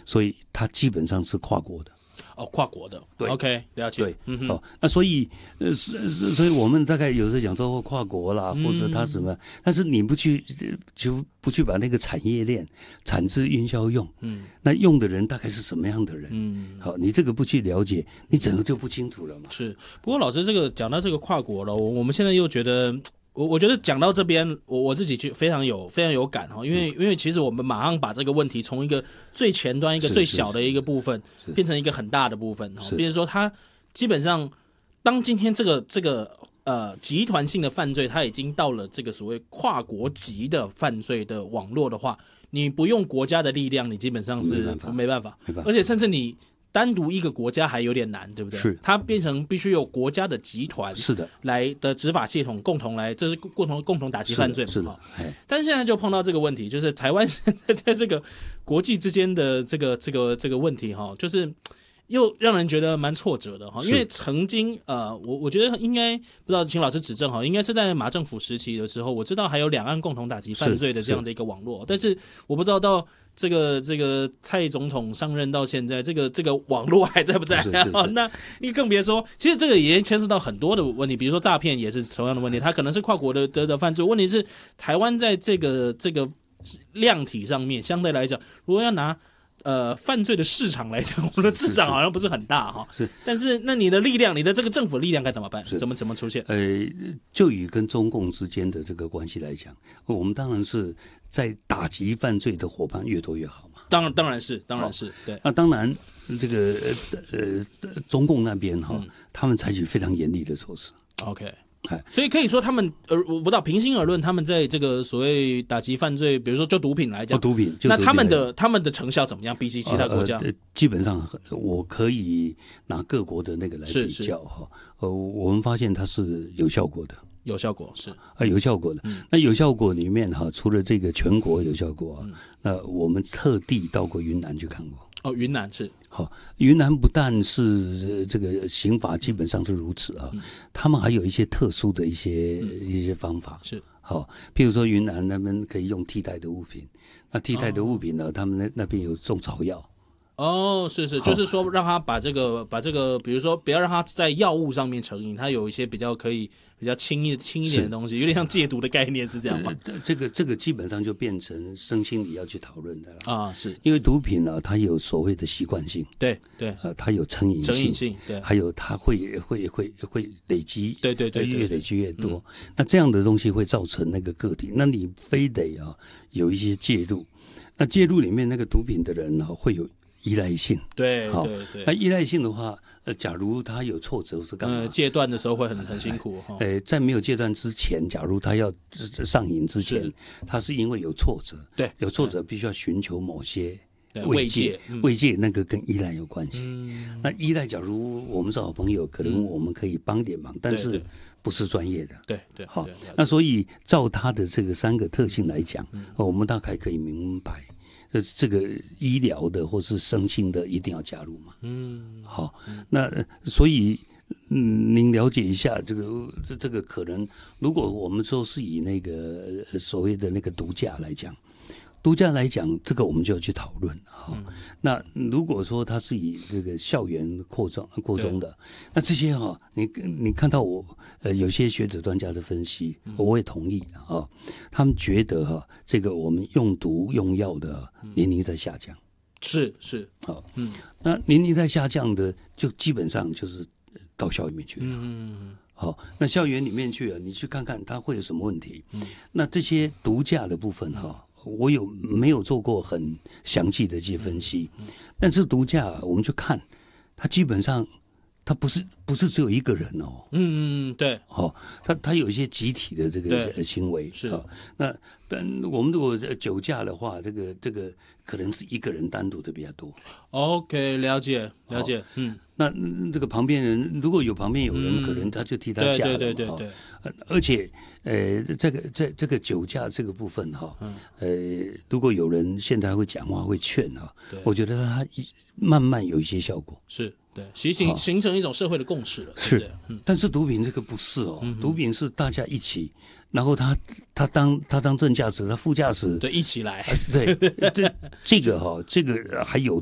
所以它基本上是跨国的。 跨国的，对 ，OK， 了解， 对，那所以我们大概有时候讲说跨国啦，或者它什么，但是你不去把那个产业链、产制、运销用，那用的人大概是什么样的人，好，你这个不去了解，你整个就不清楚了嘛。 是，不过老师这个讲到这个跨国了，我们现在又觉得。我觉得讲到这边，我自己就非常有感哈，因为其实我们马上把这个问题从一个最前端、一个最小的一个部分，变成一个很大的部分哈。比如说，它基本上当今天这个集团性的犯罪，它已经到了这个所谓跨国级的犯罪的网络的话，你不用国家的力量，你基本上是没办法，而且甚至你。单独一个国家还有点难，对不对？是，它变成必须有国家的集团是的来的执法系统共同来，这是共同打击犯罪嘛？是的。但是现在就碰到这个问题，就是台湾现在在这个国际之间的这个问题哈，就是又让人觉得蛮挫折的哈。因为曾经我觉得应该不知道，请老师指正哈，应该是在马政府时期的时候，我知道还有两岸共同打击犯罪的这样的一个网络，但是我不知道到。这个蔡总统上任到现在，这个网络还在不在？那你更别说，其实这个也牵涉到很多的问题，比如说诈骗也是同样的问题，它可能是跨国的犯罪。问题是台湾在这个量体上面，相对来讲，如果要拿犯罪的市场来讲，我们的市场好像不是很大哈。是，但是那你的力量，你的这个政府力量该怎么办？怎么出现？ 就以跟中共之间的这个关系来讲，我们当然是在打击犯罪的伙伴越多越好嘛。 当然是，对。那当然，这个中共那边他们采取非常严厉的措施。 OK。所以可以说，他们我不知道，平心而论，他们在这个所谓打击犯罪，比如说就毒品来讲，那他们的成效怎么样？比起其他国家， 基本上我可以拿各国的那个来比较哈。我们发现它是有效果的， 有效果是有效果的。那有效果里面哈，除了这个全国有效果，那我们特地到过云南去看过。 云南是好，云南不但是这个刑法基本上是如此啊，他们还有一些特殊的一些方法是好，譬如说云南那边可以用替代的物品，那替代的物品呢，他们那边有种草药。 是，就是说让他把这个，比如说不要让他在药物上面成瘾，他有一些比较轻一点的东西，有点像戒毒的概念，是这样吗？ 这个基本上就变成身心理要去讨论的了是因为毒品呢，它有所谓的习惯性， 对， 它有成瘾性， 对， 还有它会累积， 对， 越累积越多，那这样的东西会造成那个个体，那你非得有一些介入，那介入里面那个毒品的人会有依赖性， 对， 那依赖性的话，假如他有挫折是干嘛？ 戒断的时候会很辛苦在没有戒断之前，假如他要上瘾之前，他是因为有挫折， 对， 有挫折必须要寻求某些慰藉，那个跟依赖有关系。那依赖，假如我们是好朋友，可能我们可以帮点忙，但是不是专业的， 对， 好，那所以照他的这个3个特性来讲，我们大概可以明白。这个医疗的或是身心的一定要加入嘛？好，那所以您了解一下这个可能，如果我们说是以那个所谓的那个毒驾来讲，这个我们就要去讨论那如果说它是以这个校园扩充的，那这些你看到我有些学者专家的分析，我也同意他们觉得这个我们用毒用药的年龄在下降， 是那年龄在下降的，就基本上就是到校里面去了。好，那校园里面去了，你去看看它会有什么问题。那这些毒驾的部分我没有做过很详细的这些分析，但是毒驾我们去看，它基本上它不是只有一个人对， 它有一些集体的这个行为是那我们如果酒驾的话，这个可能是一个人单独的比较多。 OK， 了解， 那这个旁边人如果有旁边有人，可能他就替他驾了。对，而且这个酒驾这个部分如果有人现在会讲话会劝我觉得他慢慢有一些效果。 是。对，形成一种社会的共识了。 是，但是毒品这个不是毒品是大家一起，然后他当正驾驶，他副驾驶对一起来。 对，这个还有